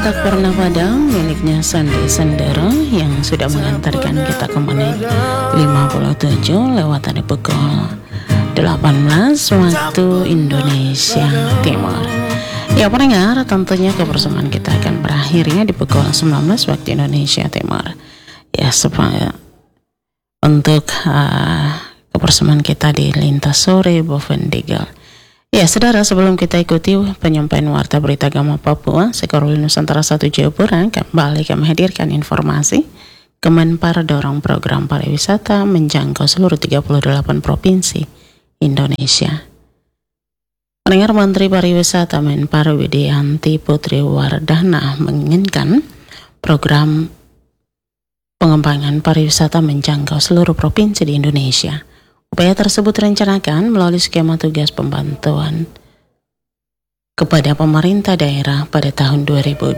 Tak Pernah Padam miliknya Sandi Sandoro yang sudah mengantarkan kita ke menit 57 lewat dari pukul 18 waktu Indonesia Timur. Ya pendengar, tentunya kebersamaan kita akan berakhirnya di pukul 19 waktu Indonesia Timur. Ya supaya untuk kebersamaan kita di Lintas Sore Bovendigel. Ya saudara, sebelum kita ikuti penyampaian warta berita agama Papua, Sekorwil Nusantara 1 Jayapura kembali kami hadirkan informasi Kemenpar dorong program pariwisata menjangkau seluruh 38 provinsi Indonesia. Pendengar, Menteri Pariwisata Menpar Widianti Putri Wardana menginginkan program pengembangan pariwisata menjangkau seluruh provinsi di Indonesia. Upaya tersebut direncanakan melalui skema tugas pembantuan kepada pemerintah daerah pada tahun 2027.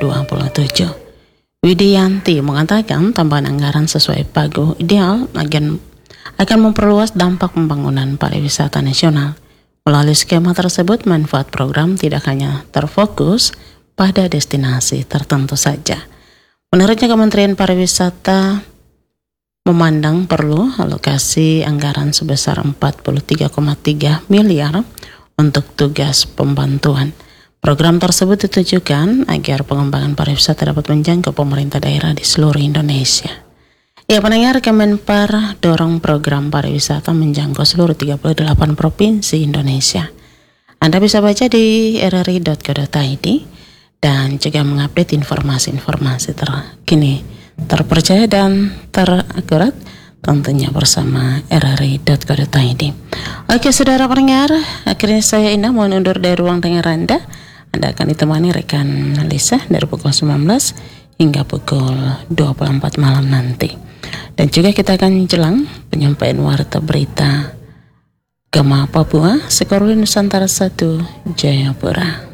Widianti mengatakan tambahan anggaran sesuai pagu ideal akan memperluas dampak pembangunan pariwisata nasional. Melalui skema tersebut, manfaat program tidak hanya terfokus pada destinasi tertentu saja. Menurutnya, Kementerian Pariwisata memandang perlu alokasi anggaran sebesar 43,3 miliar untuk tugas pembantuan. Program tersebut ditujukan agar pengembangan pariwisata dapat menjangkau pemerintah daerah di seluruh Indonesia. Ya pendengar, Kemenpar dorong program pariwisata menjangkau seluruh 38 provinsi Indonesia. Anda bisa baca di rri.co.id dan juga mengupdate informasi-informasi terkini, terpercaya dan terakurat tentunya bersama rri.co.id. Oke saudara pendengar, akhirnya saya Indah mohon undur dari ruang dengar Anda. Anda akan ditemani rekan Lisa dari pukul 19 hingga pukul 24 malam nanti. Dan juga kita akan jelang penyampaian warta berita Gema Papua Sekorwil Nusantara 1 Jayapura.